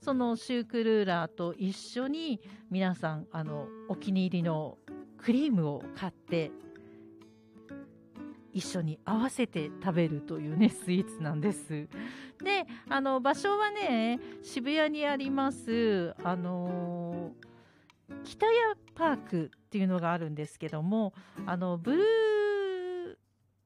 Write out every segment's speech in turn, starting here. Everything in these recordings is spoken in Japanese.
そのシュークルーラーと一緒に皆さんお気に入りのクリームを買って一緒に合わせて食べるというねスイーツなんです。で場所はね渋谷にあります北谷パークっていうのがあるんですけども、ブルー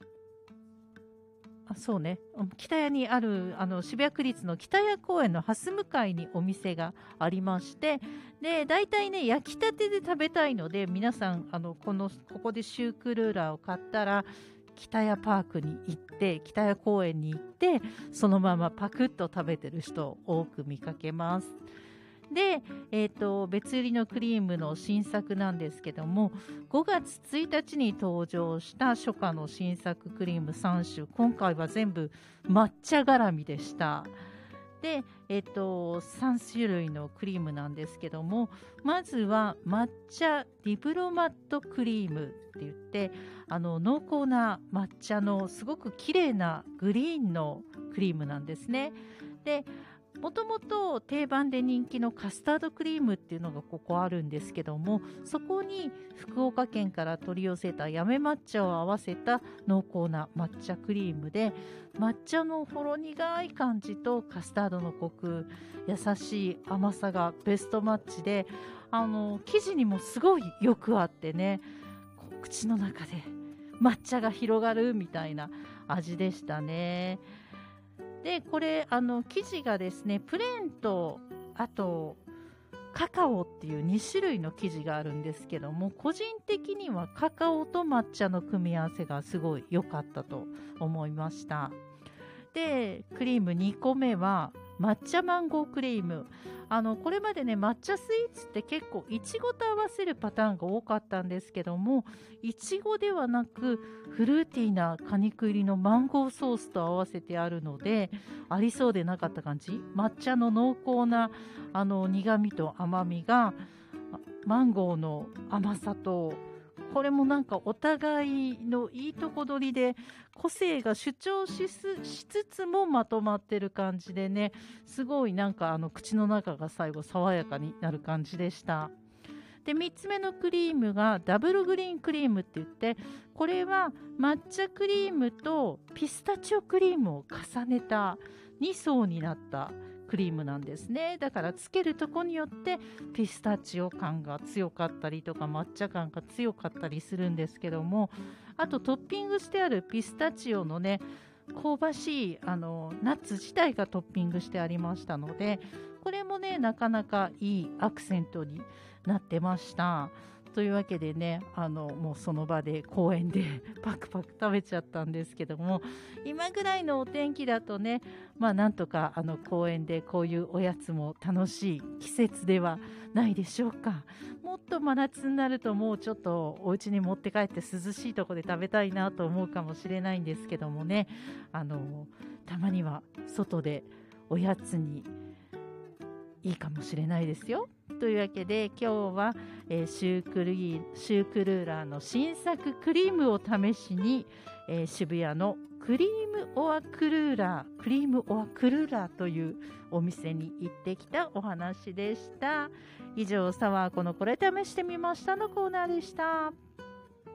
そうね、北谷にある渋谷区立の北谷公園の蓮向かいにお店がありまして、で大体ね焼きたてで食べたいので、皆さんここでシュークルーラーを買ったら北谷パークに行って北谷公園に行ってそのままパクッと食べてる人を多く見かけます。で、別売りのクリームの新作なんですけども、5月1日に登場した初夏の新作クリーム3種、今回は全部抹茶絡みでした。で、3種類のクリームなんですけども、まずは抹茶ディプロマットクリームって言って、濃厚な抹茶のすごく綺麗なグリーンのクリームなんですね。で、もともと定番で人気のカスタードクリームっていうのがここあるんですけども、そこに福岡県から取り寄せた八女抹茶を合わせた濃厚な抹茶クリームで、抹茶のほろ苦い感じとカスタードのコク、優しい甘さがベストマッチで、生地にもすごいよくあってね、口の中で抹茶が広がるみたいな味でしたね。でこれ生地がですねプレーンとあとカカオっていう2種類の生地があるんですけども、個人的にはカカオと抹茶の組み合わせがすごい良かったと思いました。でクリーム2個目は抹茶マンゴークリーム。これまでね抹茶スイーツって結構いちごと合わせるパターンが多かったんですけども、いちごではなくフルーティーな果肉入りのマンゴーソースと合わせてあるので、ありそうでなかった感じ、抹茶の濃厚な苦みと甘みがマンゴーの甘さと、これもなんかお互いのいいとこ取りで個性が主張しつつもまとまってる感じでね、すごいなんか口の中が最後爽やかになる感じでした。で3つ目のクリームがダブルグリーンクリームって言って、これは抹茶クリームとピスタチオクリームを重ねた2層になったクリームなんですね。だからつけるとこによってピスタチオ感が強かったりとか抹茶感が強かったりするんですけども、あとトッピングしてあるピスタチオのね香ばしいナッツ自体がトッピングしてありましたので、これもねなかなかいいアクセントになってました。というわけでねもうその場で公園でパクパク食べちゃったんですけども、今ぐらいのお天気だとねなんとか公園でこういうおやつも楽しい季節ではないでしょうか。もっと真夏になるともうちょっとお家に持って帰って涼しいところで食べたいなと思うかもしれないんですけどもね、たまには外でおやつにいいかもしれないですよ。というわけで今日は、シュークルーラーの新作クリームを試しに、渋谷のクリームオアクルーラーというお店に行ってきたお話でした。以上、サワーコのこれ試してみましたのコーナーでした。